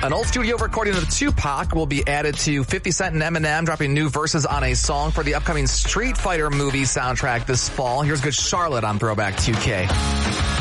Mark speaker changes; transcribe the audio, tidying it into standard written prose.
Speaker 1: An old studio recording of Tupac will be added to 50 Cent and Eminem, dropping new verses on a song for the upcoming Street Fighter movie soundtrack this fall. Here's Good Charlotte on Throwback 2K.